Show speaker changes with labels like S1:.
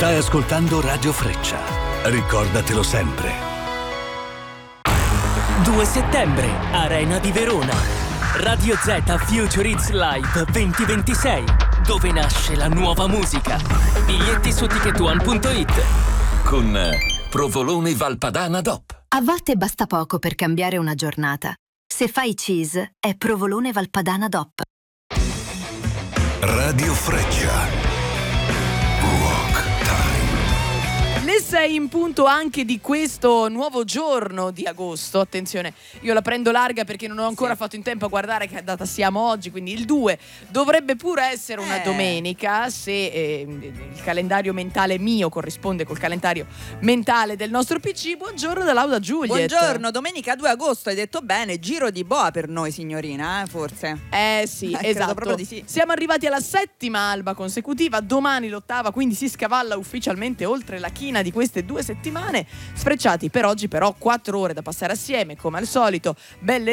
S1: Stai ascoltando Radio Freccia. Ricordatelo sempre.
S2: 2 settembre, Arena di Verona. Radio Z Future Hits Live 2026, dove nasce la nuova musica. Biglietti su ticketone.it
S3: con Provolone Valpadana DOP.
S4: A volte basta poco per cambiare una giornata. Se fai cheese, è Provolone Valpadana DOP.
S1: Radio Freccia.
S5: Le 6 in punto anche di questo nuovo giorno di agosto. Attenzione, io la prendo larga perché non ho ancora fatto in tempo a guardare che data siamo oggi, quindi il 2 dovrebbe pure essere una domenica, se il calendario mentale mio corrisponde col calendario mentale del nostro PC. Buongiorno da Laura Giuliet.
S6: Buongiorno, domenica 2 agosto, hai detto bene, giro di boa per noi signorina, forse.
S5: Sì,
S6: credo
S5: esatto.
S6: proprio di sì.
S5: Siamo arrivati alla 7ª alba consecutiva, domani l'8ª, quindi si scavalla ufficialmente oltre la china di queste 2 settimane. Sfrecciati per oggi però 4 ore da passare assieme, come al solito, belle